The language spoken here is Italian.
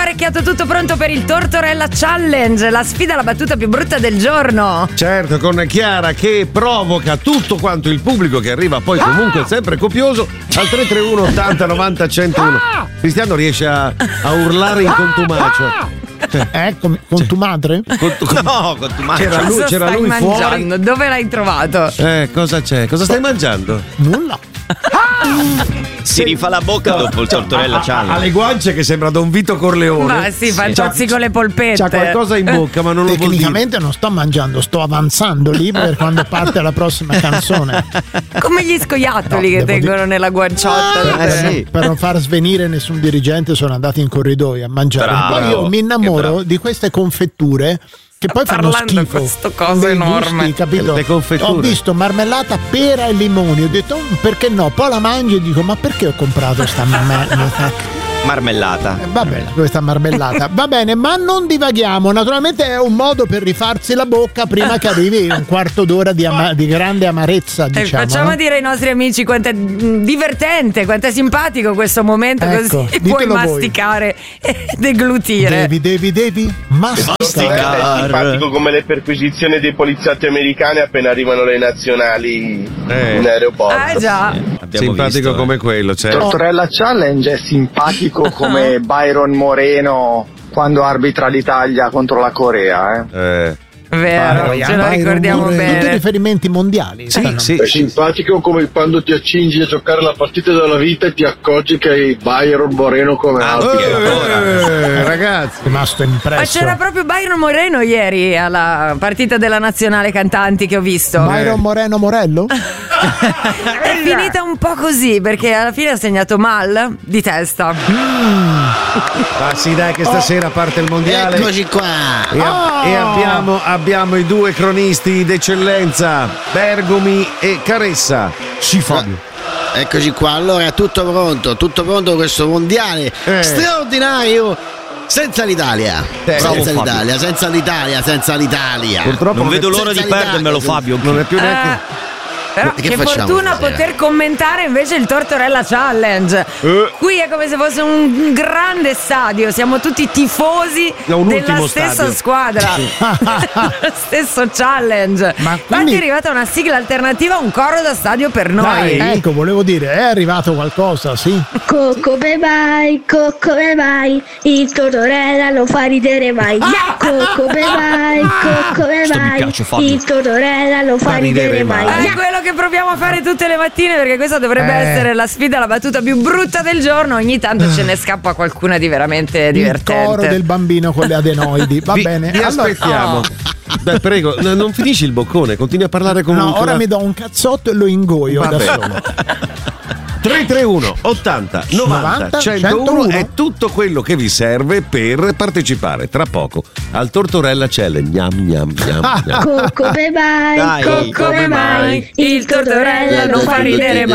apparecchiato, tutto pronto per il Tortorella Challenge, la sfida alla battuta più brutta del giorno. Certo, con Chiara che provoca tutto quanto il pubblico che arriva poi comunque sempre copioso al 331 80 90 101. Cristiano riesce a urlare in contumacio. Con tua madre? No, con tua madre. C'era lui mangiando? fuori. Dove l'hai trovato? Cosa c'è? Cosa stai mangiando? Nulla. Si rifà la bocca dopo il Tortorella Challenge. Ha le guance che sembra Don Vito Corleone. Ma sì, Fantozzi con le polpette. C'ha qualcosa in bocca, ma non lo vuol dire. Tecnicamente non sto mangiando, sto avanzando lì per quando parte la prossima canzone. Come gli scoiattoli che tengono nella guanciotta. Per non far svenire nessun dirigente sono andati in corridoio a mangiare. Bravo, Poi io mi innamoro di queste confetture che poi fanno schifo. Questo coso enorme. Gusti, capito? Le confetture. Ho visto marmellata, pera e limoni. Ho detto perché no? Poi la mangio e dico ma perché ho comprato sta marmellata? Vabbè, questa marmellata. Va bene, ma non divaghiamo. Naturalmente è un modo per rifarsi la bocca prima che arrivi un quarto d'ora di grande amarezza, diciamo. Facciamo dire ai nostri amici quanto è divertente, quanto è simpatico questo momento, ecco, così puoi masticare e deglutire. Devi masticare. È simpatico come le perquisizioni dei poliziotti americani appena arrivano le nazionali in aeroporto. Già. Simpatico come quello, certo. Tortorella Challenge è simpatico come Byron Moreno quando arbitra l'Italia contro la Corea. Vero, ce lo ricordiamo bene. Tutti riferimenti mondiali. Sì. Simpatico come quando ti accingi a giocare la partita della vita e ti accorgi che hai Byron Moreno come ragazzi, rimasto impresso. Ma c'era proprio Byron Moreno ieri alla partita della nazionale cantanti che ho visto. Byron Moreno Morello? È finita un po' così perché alla fine ha segnato mal di testa. Ma sì, dai, che stasera parte il mondiale. Eccoci qua. E abbiamo i due cronisti d'eccellenza, Bergomi e Caressa. Fabio. Eccoci qua, allora tutto pronto questo mondiale straordinario senza l'Italia. Senza l'Italia. Purtroppo non vedo l'ora di perdermelo, Fabio. Non è più neanche. Però che fortuna poter commentare invece il Tortorella Challenge. Qui è come se fosse un grande stadio, siamo tutti tifosi della stessa squadra. Lo stesso challenge. Ma quindi è arrivata una sigla alternativa, un coro da stadio per noi. Ecco, volevo dire, è arrivato qualcosa, sì. Come mai, il Tortorella lo fa ridere mai. Come mai, il Tortorella lo fa ridere mai. È quello che proviamo a fare tutte le mattine, perché questa dovrebbe essere la sfida, la battuta più brutta del giorno. Ogni tanto ce ne scappa qualcuna di veramente divertente. Il coro del bambino con le adenoidi. Va bene, vi aspettiamo. Dai, prego, non finisci il boccone, continui a parlare comunque. No, ora mi do un cazzotto e lo ingoio da solo. 331 80 90 101 è tutto quello che vi serve per partecipare tra poco al Tortorella Challenge. Come mai, il Tortorella non fa ridere mai.